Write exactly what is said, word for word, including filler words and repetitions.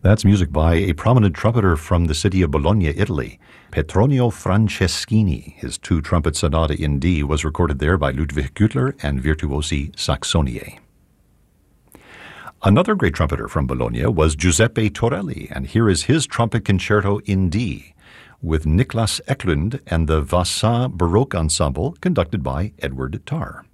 That's music by a prominent trumpeter from the city of Bologna, Italy, Petronio Franceschini. His two-trumpet sonata in D was recorded there by Ludwig Güttler and Virtuosi Saxoniae. Another great trumpeter from Bologna was Giuseppe Torelli, and here is his trumpet concerto in D, with Niklas Eklund and the Vassin Baroque Ensemble, conducted by Edward Tarr.